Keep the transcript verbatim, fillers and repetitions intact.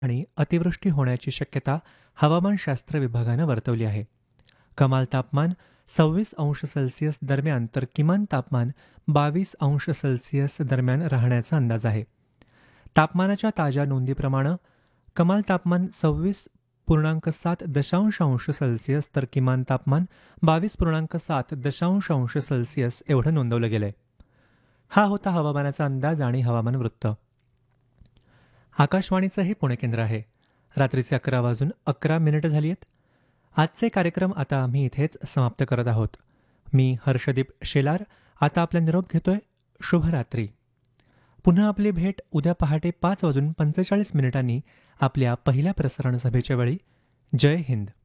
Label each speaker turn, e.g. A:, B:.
A: आणि अतिवृष्टी होण्याची शक्यता हवामानशास्त्र विभागानं वर्तवली आहे. कमाल तापमान सव्वीस अंश सेल्सिअस दरम्यान तर किमान तापमान बावीस अंश सेल्सिअस दरम्यान राहण्याचा अंदाज आहे. तापमानाच्या ताज्या नोंदीप्रमाणे कमाल तापमान सव्वीस पूर्णांक सात दशांश अंश सेल्सिअस तर किमान तापमान बावीस पूर्णांक सात दशांश अंश सेल्सिअस एवढं नोंदवलं गेलंय. हा होता हवामानाचा अंदाज आणि हवामान वृत्त. आकाशवाणीचं हे पुणे केंद्र आहे. रात्रीचे अकरा वाजून अकरा मिनिटं झाली आहेत. आजचे कार्यक्रम आता आम्ही इथेच समाप्त करत आहोत. मी हर्षदीप शेलार आता आपला निरोप घेतोय. शुभरात्री. पुन्हा आपली भेट उद्या पहाटे पाच वाजून पंचेचाळीस मिनिटांनी आपल्या पहिल्या प्रसारण सभेच्या वेळी. जय हिंद.